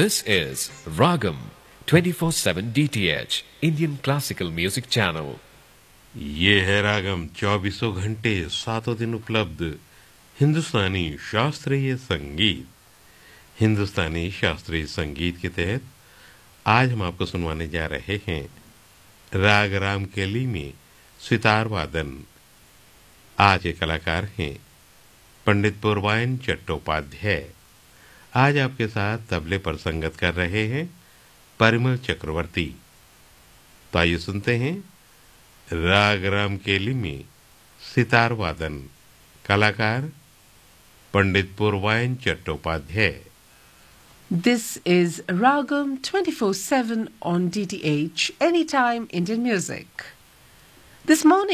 This is Ragam 24/7 DTH Indian Classical Music Channel. ये है रागम 24 घंटे 7 दिन उपलब्ध हिंदुस्तानी शास्त्रीय संगीत। हिंदुस्तानी शास्त्रीय संगीत के तहत आज हम आपको सुनवाने जा रहे हैं राग राम केली में सितार वादन। आज के कलाकार हैं पंडित पूर्वायन चट्टोपाध्याय। आज आपके साथ तबले पर संगत कर रहे हैं परिमल चक्रवर्ती। तो आइए सुनते हैं राग राम केली में सितार वादन। कलाकार पंडित पूर्वायन Chattopadhyay. This is Ragam 24/7 on DTH, Anytime Indian Music. This morning